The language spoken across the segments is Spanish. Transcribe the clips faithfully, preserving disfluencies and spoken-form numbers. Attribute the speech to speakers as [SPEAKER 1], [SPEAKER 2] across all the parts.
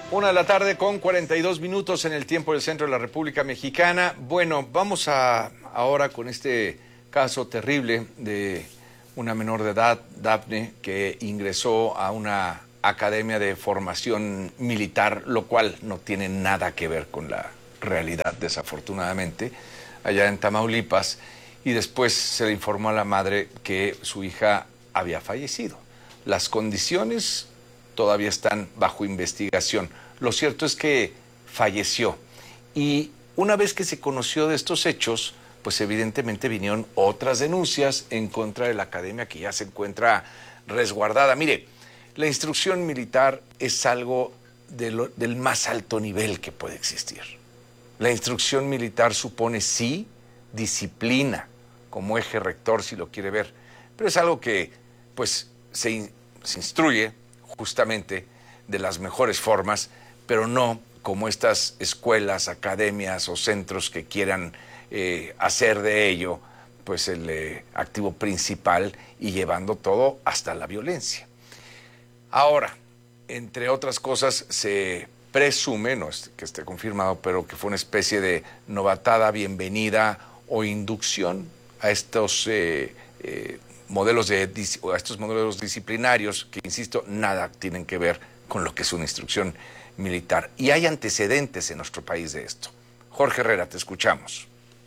[SPEAKER 1] Una de la tarde con cuarenta y dos minutos en el tiempo del centro de la República Mexicana. Bueno, vamos a ahora con este caso terrible de una menor de edad, Dafne, que ingresó a una academia de formación militar, lo cual no tiene nada que ver con la realidad, desafortunadamente, allá en Tamaulipas, y después se le informó a la madre que su hija había fallecido. Las condiciones todavía están bajo investigación. Lo cierto es que falleció. Y una vez que se conoció de estos hechos, pues evidentemente vinieron otras denuncias en contra de la academia que ya se encuentra resguardada. Mire, la instrucción militar es algo de lo, del más alto nivel que puede existir. La instrucción militar supone, sí, disciplina como eje rector, si lo quiere ver, pero es algo que, pues, se, se instruye justamente de las mejores formas, pero no como estas escuelas, academias o centros que quieran eh, hacer de ello pues el eh, activo principal y llevando todo hasta la violencia. Ahora, entre otras cosas, se presume, no es que esté confirmado, pero que fue una especie de novatada, bienvenida o inducción a estos eh, eh, modelos de a estos modelos disciplinarios que, insisto, nada tienen que ver con lo que es una instrucción militar. Y hay antecedentes en nuestro país de esto. Jorge Herrera, te escuchamos.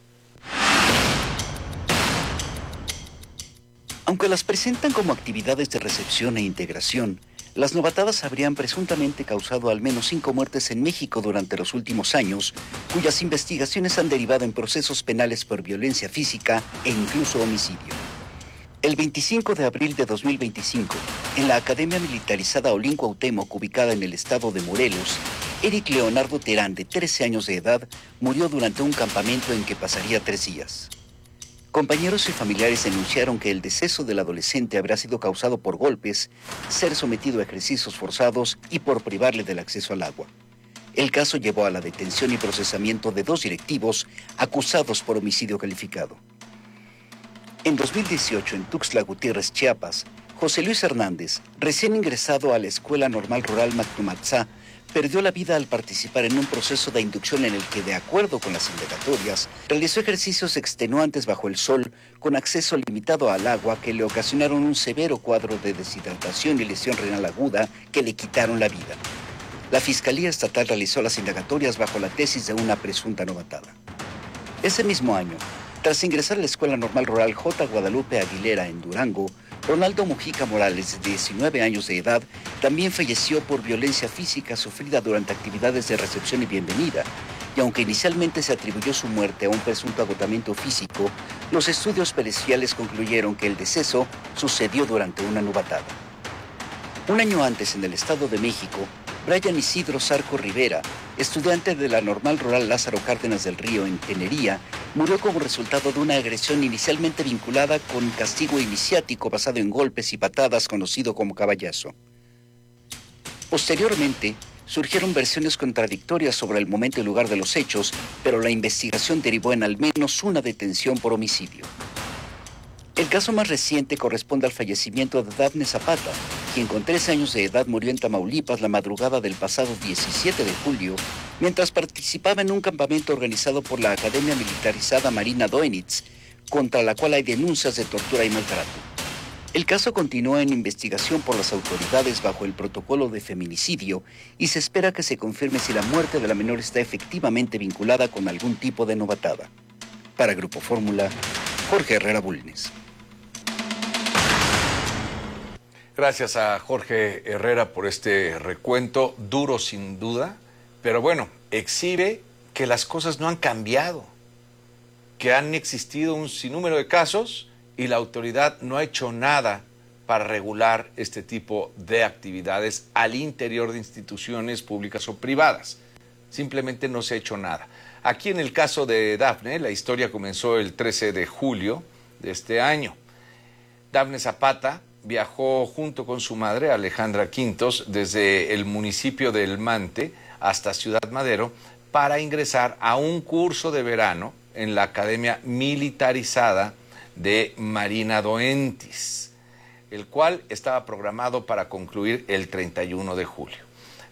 [SPEAKER 2] Aunque las presentan como actividades de recepción e integración, las novatadas habrían presuntamente causado al menos cinco muertes en México durante los últimos años, cuyas investigaciones han derivado en procesos penales por violencia física e incluso homicidio. El veinticinco de abril de dos mil veinticinco, en la Academia Militarizada Olin Cuauhtémoc, ubicada en el estado de Morelos, Eric Leonardo Terán, de trece años de edad, murió durante un campamento en que pasaría tres días. Compañeros y familiares denunciaron que el deceso del adolescente habría sido causado por golpes, ser sometido a ejercicios forzados y por privarle del acceso al agua. El caso llevó a la detención y procesamiento de dos directivos acusados por homicidio calificado. En dos mil dieciocho, en Tuxtla Gutiérrez, Chiapas, José Luis Hernández, recién ingresado a la Escuela Normal Rural Macnumatzá, perdió la vida al participar en un proceso de inducción en el que, de acuerdo con las indagatorias, realizó ejercicios extenuantes bajo el sol con acceso limitado al agua que le ocasionaron un severo cuadro de deshidratación y lesión renal aguda que le quitaron la vida. La Fiscalía Estatal realizó las indagatorias bajo la tesis de una presunta novatada. Ese mismo año, tras ingresar a la Escuela Normal Rural J. Guadalupe Aguilera en Durango, Ronaldo Mujica Morales, de diecinueve años de edad, también falleció por violencia física sufrida durante actividades de recepción y bienvenida, y aunque inicialmente se atribuyó su muerte a un presunto agotamiento físico, los estudios periciales concluyeron que el deceso sucedió durante una novatada. Un año antes, en el Estado de México, Brian Isidro Zarco Rivera, estudiante de la Normal Rural Lázaro Cárdenas del Río en Tenería, murió como resultado de una agresión inicialmente vinculada con castigo iniciático basado en golpes y patadas, conocido como caballazo. Posteriormente, surgieron versiones contradictorias sobre el momento y lugar de los hechos, pero la investigación derivó en al menos una detención por homicidio. El caso más reciente corresponde al fallecimiento de Dafne Zapata, quien con trece años de edad murió en Tamaulipas la madrugada del pasado diecisiete de julio, mientras participaba en un campamento organizado por la Academia Militarizada Marina Doenitz, contra la cual hay denuncias de tortura y maltrato. El caso continúa en investigación por las autoridades bajo el protocolo de feminicidio y se espera que se confirme si la muerte de la menor está efectivamente vinculada con algún tipo de novatada. Para Grupo Fórmula, Jorge Herrera Bulnes.
[SPEAKER 1] Gracias a Jorge Herrera por este recuento, duro sin duda, pero bueno, exhibe que las cosas no han cambiado, que han existido un sinnúmero de casos y la autoridad no ha hecho nada para regular este tipo de actividades al interior de instituciones públicas o privadas. Simplemente no se ha hecho nada. Aquí en el caso de Dafne, la historia comenzó el trece de julio de este año. Dafne Zapata viajó junto con su madre, Alejandra Quintos, desde el municipio de El Mante hasta Ciudad Madero para ingresar a un curso de verano en la Academia Militarizada de Marina Doentis, el cual estaba programado para concluir el treinta y uno de julio.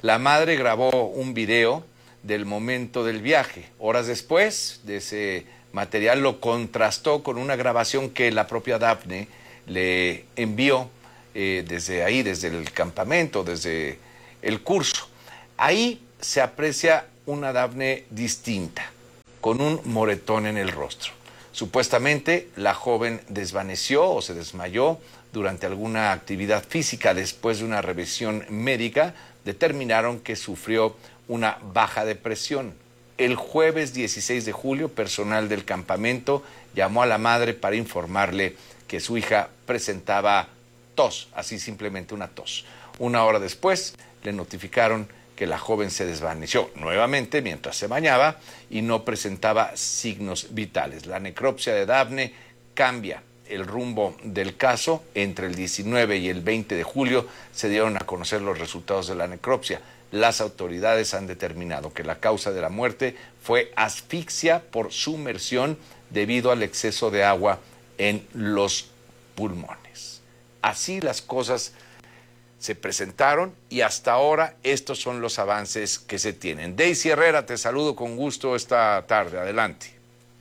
[SPEAKER 1] La madre grabó un video del momento del viaje. Horas después de ese material lo contrastó con una grabación que la propia Dafne le envió eh, desde ahí, desde el campamento, desde el curso. Ahí se aprecia una Dafne distinta, con un moretón en el rostro. Supuestamente la joven desvaneció o se desmayó durante alguna actividad física. Después de una revisión médica determinaron que sufrió una baja de presión. El jueves dieciséis de julio, personal del campamento llamó a la madre para informarle que su hija presentaba tos, así simplemente una tos. Una hora después le notificaron que la joven se desvaneció nuevamente mientras se bañaba y no presentaba signos vitales. La necropsia de Dafne cambia el rumbo del caso. Entre el diecinueve y el veinte de julio se dieron a conocer los resultados de la necropsia. Las autoridades han determinado que la causa de la muerte fue asfixia por sumersión debido al exceso de agua en los pulmones. Así las cosas se presentaron y hasta ahora estos son los avances que se tienen. Daisy Herrera, te saludo con gusto esta tarde. Adelante.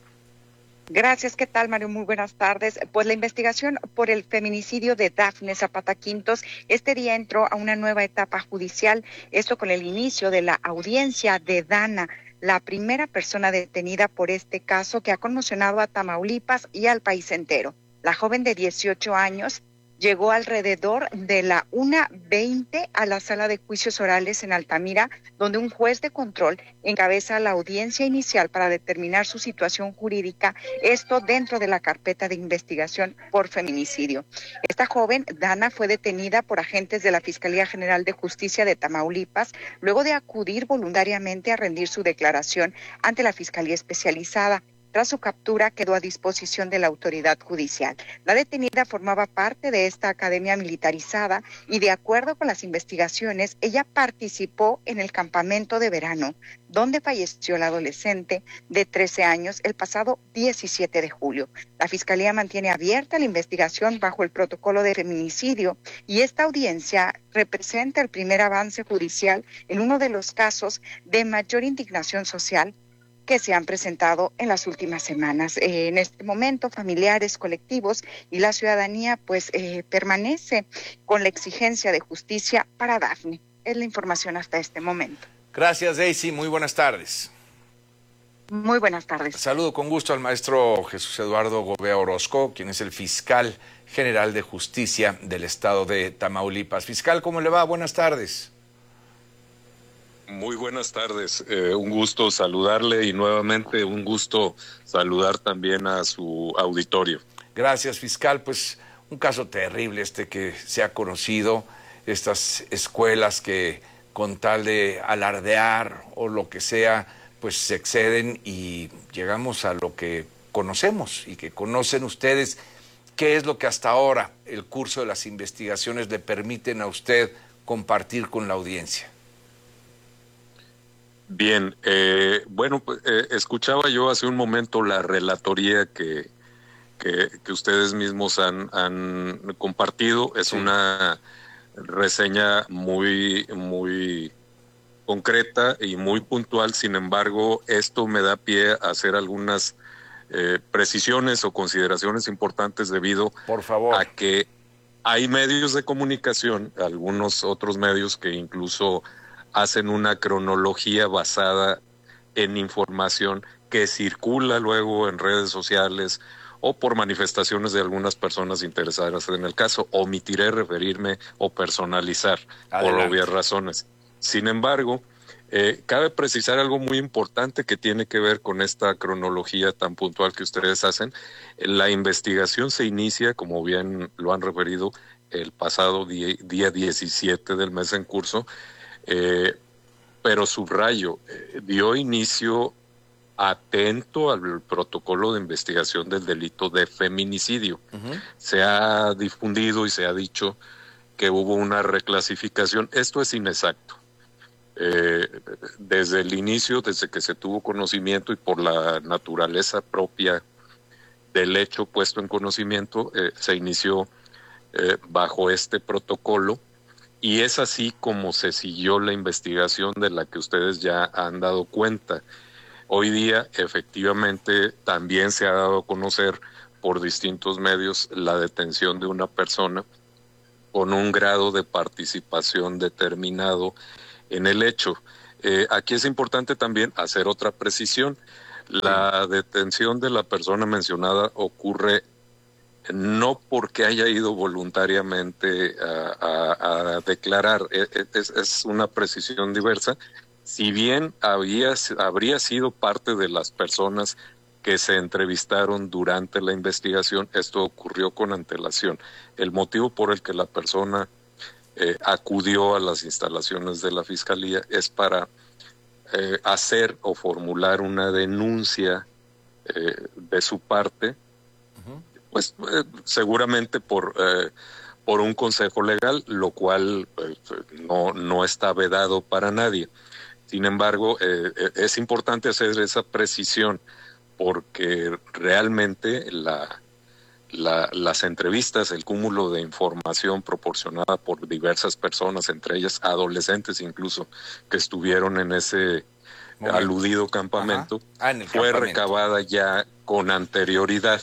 [SPEAKER 3] Gracias, ¿qué tal, Mario? Muy buenas tardes. Pues la investigación por el feminicidio de Dafne Zapata Quintos este día entró a una nueva etapa judicial, esto con el inicio de la audiencia de Dana, la primera persona detenida por este caso que ha conmocionado a Tamaulipas y al país entero. La joven de dieciocho años llegó alrededor de la una veinte a la sala de juicios orales en Altamira, donde un juez de control encabeza la audiencia inicial para determinar su situación jurídica, esto dentro de la carpeta de investigación por feminicidio. Esta joven, Dana, fue detenida por agentes de la Fiscalía General de Justicia de Tamaulipas, luego de acudir voluntariamente a rendir su declaración ante la Fiscalía Especializada. Tras su captura, quedó a disposición de la autoridad judicial. La detenida formaba parte de esta academia militarizada y, de acuerdo con las investigaciones, ella participó en el campamento de verano, donde falleció la adolescente de trece años el pasado diecisiete de julio. La Fiscalía mantiene abierta la investigación bajo el protocolo de feminicidio y esta audiencia representa el primer avance judicial en uno de los casos de mayor indignación social que se han presentado en las últimas semanas. Eh, en este momento, familiares, colectivos y la ciudadanía pues eh, permanece con la exigencia de justicia para Dafne. Es la información hasta este momento.
[SPEAKER 1] Gracias, Daisy. Muy buenas tardes.
[SPEAKER 3] Muy buenas tardes.
[SPEAKER 1] Saludo con gusto al maestro Jesús Eduardo Gobea Orozco, quien es el fiscal general de justicia del estado de Tamaulipas. Fiscal, ¿cómo le va? Buenas tardes.
[SPEAKER 4] Muy buenas tardes, eh, un gusto saludarle y nuevamente un gusto saludar también a su auditorio.
[SPEAKER 1] Gracias, fiscal. Pues un caso terrible este que se ha conocido, estas escuelas que con tal de alardear o lo que sea, pues se exceden y llegamos a lo que conocemos y que conocen ustedes. ¿Qué es lo que hasta ahora el curso de las investigaciones le permiten a usted compartir con la audiencia?
[SPEAKER 4] Bien, eh, bueno, pues, eh, escuchaba yo hace un momento la relatoría que, que, que ustedes mismos han, han compartido. Es sí. Una reseña muy, muy concreta y muy puntual. Sin embargo, esto me da pie a hacer algunas eh, precisiones o consideraciones importantes debido
[SPEAKER 1] Por favor.
[SPEAKER 4] a que hay medios de comunicación, algunos otros medios que incluso hacen una cronología basada en información que circula luego en redes sociales o por manifestaciones de algunas personas interesadas en el caso. Omitiré referirme o personalizar Adelante. Por obvias razones. Sin embargo, eh, cabe precisar algo muy importante que tiene que ver con esta cronología tan puntual que ustedes hacen. La investigación se inicia, como bien lo han referido, el pasado día, día diecisiete del mes en curso, Eh, pero subrayo, eh, dio inicio atento al protocolo de investigación del delito de feminicidio. Uh-huh. Se ha difundido y se ha dicho que hubo una reclasificación. Esto es inexacto. Eh, desde el inicio, desde que se tuvo conocimiento y por la naturaleza propia del hecho puesto en conocimiento, eh, se inició eh, bajo este protocolo y es así como se siguió la investigación de la que ustedes ya han dado cuenta. Hoy día, efectivamente, también se ha dado a conocer por distintos medios la detención de una persona con un grado de participación determinado en el hecho. Eh, aquí es importante también hacer otra precisión. La detención de la persona mencionada ocurre no porque haya ido voluntariamente a, a, a declarar, es, es una precisión diversa. Si bien había, habría sido parte de las personas que se entrevistaron durante la investigación, esto ocurrió con antelación. El motivo por el que la persona eh, acudió a las instalaciones de la Fiscalía es para eh, hacer o formular una denuncia eh, de su parte, uh-huh. pues eh, seguramente por, eh, por un consejo legal, lo cual eh, no, no está vedado para nadie. Sin embargo, eh, es importante hacer esa precisión porque realmente la, la, las entrevistas, el cúmulo de información proporcionada por diversas personas, entre ellas adolescentes incluso, que estuvieron en ese Momento. aludido campamento, ah, fue campamento. recabada ya con anterioridad.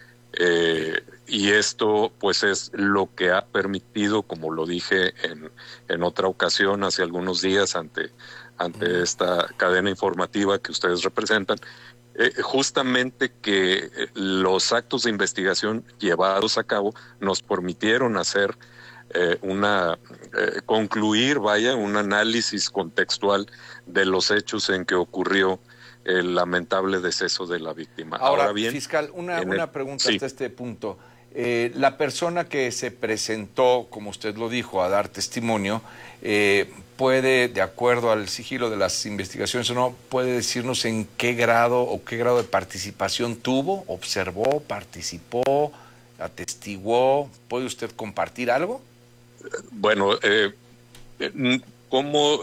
[SPEAKER 4] Eh, y esto pues es lo que ha permitido, como lo dije en, en otra ocasión hace algunos días ante, ante uh-huh. esta cadena informativa que ustedes representan, Eh, justamente que los actos de investigación llevados a cabo nos permitieron hacer eh, una, eh, concluir, vaya, un análisis contextual de los hechos en que ocurrió el lamentable deceso de la víctima.
[SPEAKER 1] Ahora, Ahora bien, fiscal, una, una el, pregunta sí. hasta este punto. Eh, la persona que se presentó, como usted lo dijo, a dar testimonio, eh, puede, de acuerdo al sigilo de las investigaciones o no, puede decirnos en qué grado o qué grado de participación tuvo, observó, participó, atestiguó. ¿Puede usted compartir algo?
[SPEAKER 4] Bueno, eh, ¿cómo...?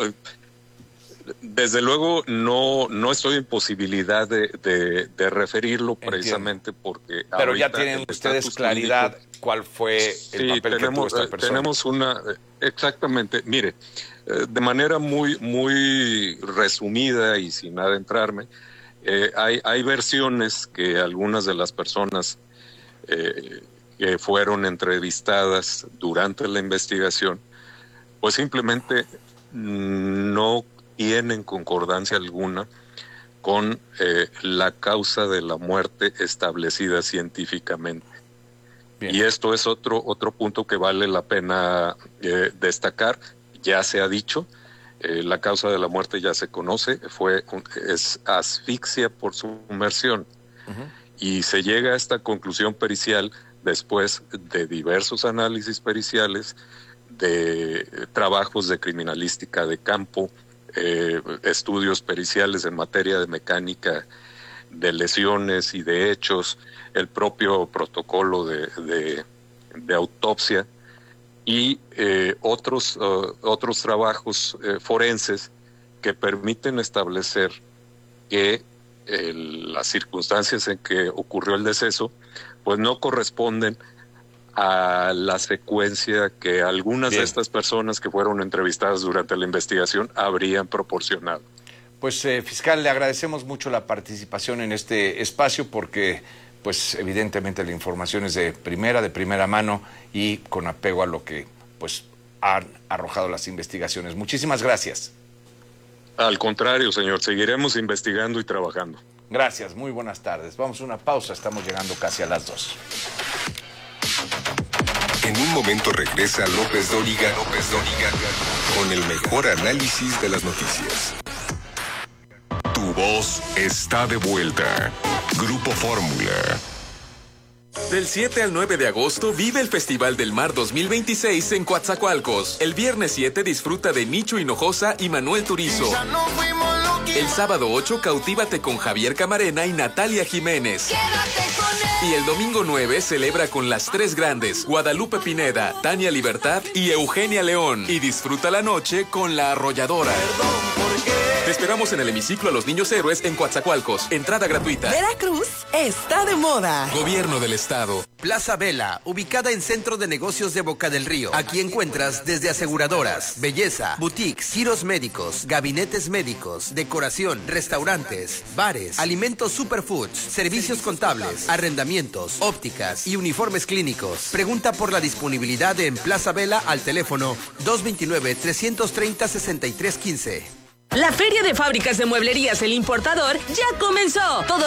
[SPEAKER 4] Desde luego no no estoy en posibilidad de, de, de referirlo. Entiendo. Precisamente porque...
[SPEAKER 1] Pero ya tienen ustedes claridad jurídico, cuál fue el sí, papel
[SPEAKER 4] tenemos,
[SPEAKER 1] que tuvo esta persona.
[SPEAKER 4] Tenemos una... Exactamente. Mire, de manera muy, muy resumida y sin adentrarme, eh, hay, hay versiones que algunas de las personas eh, que fueron entrevistadas durante la investigación, pues simplemente no tienen concordancia alguna con eh, la causa de la muerte establecida científicamente. Bien. Y esto es otro otro punto que vale la pena eh, destacar. Ya se ha dicho, eh, la causa de la muerte ya se conoce, fue es asfixia por sumersión. Uh-huh. Y se llega a esta conclusión pericial después de diversos análisis periciales, de trabajos de criminalística de campo, Eh, estudios periciales en materia de mecánica de lesiones y de hechos, el propio protocolo de, de, de autopsia y eh, otros, uh, otros trabajos eh, forenses que permiten establecer que eh, las circunstancias en que ocurrió el deceso pues no corresponden a la secuencia que algunas Bien. de estas personas que fueron entrevistadas durante la investigación habrían proporcionado.
[SPEAKER 1] Pues, eh, fiscal, le agradecemos mucho la participación en este espacio porque, pues, evidentemente la información es de primera, de primera mano y con apego a lo que, pues, han arrojado las investigaciones. Muchísimas gracias.
[SPEAKER 4] Al contrario, señor, seguiremos investigando y trabajando.
[SPEAKER 1] Gracias, muy buenas tardes. Vamos a una pausa, estamos llegando casi a las dos.
[SPEAKER 5] En un momento regresa López Dóriga, López Dóriga, con el mejor análisis de las noticias. Tu voz está de vuelta. Grupo Fórmula.
[SPEAKER 6] Del siete al nueve de agosto vive el Festival del Mar dos mil veintiséis en Coatzacoalcos. El viernes siete disfruta de Nicho Hinojosa y Manuel Turizo. El sábado ocho cautívate con Javier Camarena y Natalia Jiménez. Y el domingo nueve celebra con las tres grandes, Guadalupe Pineda, Tania Libertad y Eugenia León. Y disfruta la noche con La Arrolladora. Te esperamos en el hemiciclo a los Niños Héroes en Coatzacoalcos. Entrada gratuita.
[SPEAKER 7] Veracruz está de moda.
[SPEAKER 6] Gobierno del Estado.
[SPEAKER 8] Plaza Vela, ubicada en Centro de Negocios de Boca del Río. Aquí encuentras desde aseguradoras, belleza, boutiques, giros médicos, gabinetes médicos, decoración, restaurantes, bares, alimentos superfoods, servicios contables, arrendamientos, ópticas y uniformes clínicos. Pregunta por la disponibilidad en Plaza Vela al teléfono dos veintinueve, trescientos treinta, sesenta y tres quince.
[SPEAKER 9] La Feria de Fábricas de Mueblerías El Importador ya comenzó. Todo